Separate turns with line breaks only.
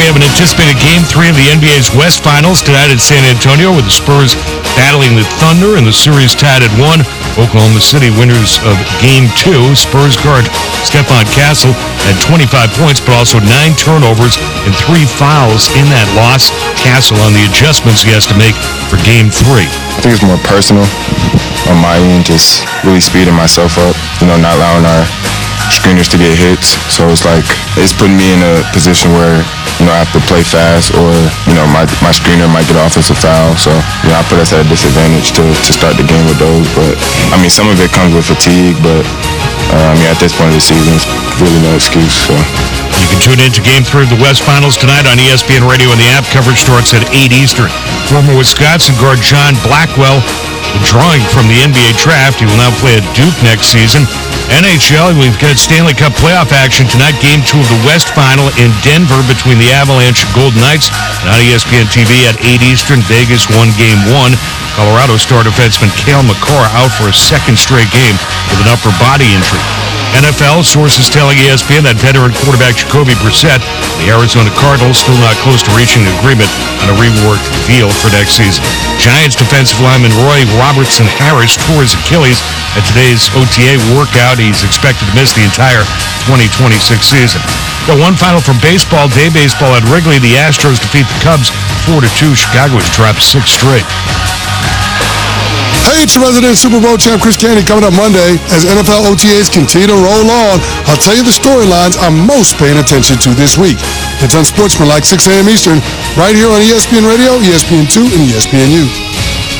We have an anticipated Game 3 of the NBA's West Finals tonight in San Antonio, with the Spurs battling the Thunder and the series tied at 1. Oklahoma City winners of Game 2. Spurs guard Stephon Castle had 25 points, but also 9 turnovers and 3 fouls in that loss. Castle on the adjustments he has to make for Game 3.
I think it's more personal on my end, just really speeding myself up, not allowing our screeners to get hits. So it's putting me in a position where, I have to play fast, or, my screener might get an offensive foul. So, I put us at a disadvantage to start the game with those. But, some of it comes with fatigue, but, at this point of the season, it's really no excuse. So.
You can tune in to Game 3 of the West Finals tonight on ESPN Radio and the app. Coverage starts at 8 Eastern. Former Wisconsin guard John Blackwell, withdrawing from the NBA draft. He will now play at Duke next season. NHL, we've got Stanley Cup playoff action tonight. Game 2 of the West Final in Denver between the Avalanche and Golden Knights. And on ESPN TV at 8 Eastern, Vegas won Game 1. Colorado star defenseman Cale Makar out for a second straight game with an upper body injury. NFL, sources telling ESPN that veteran quarterback Jacoby Brissett, the Arizona Cardinals, still not close to reaching an agreement on a reworked deal for next season. Giants defensive lineman Roy Robertson Harris tore his Achilles at today's OTA workout. He's expected to miss the entire 2026 season. Got one final from baseball. Day baseball at Wrigley. The Astros defeat the Cubs 4-2. Chicago has dropped 6 straight.
Hey, it's your resident Super Bowl champ Chris Canty coming up Monday. As NFL OTAs continue to roll on, I'll tell you the storylines I'm most paying attention to this week. It's Unsportsmanlike, 6 a.m. Eastern, right here on ESPN Radio, ESPN2, and ESPNU.